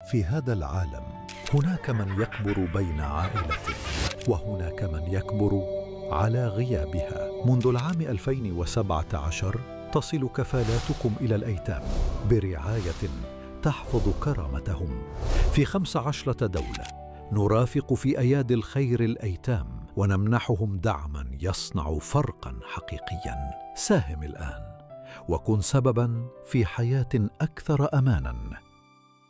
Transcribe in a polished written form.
في هذا العالم هناك من يكبر بين عائلته، وهناك من يكبر على غيابها. منذ العام 2017 تصل كفالاتكم إلى الأيتام برعاية تحفظ كرامتهم في 15 دولة. نرافق في أيادي الخير الأيتام ونمنحهم دعما يصنع فرقا حقيقيا. ساهم الآن وكن سببا في حياة أكثر أمانا.